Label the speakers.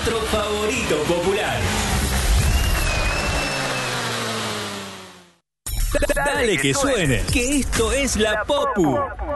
Speaker 1: nuestro favorito popular. Dale que suene, que esto es la Popu.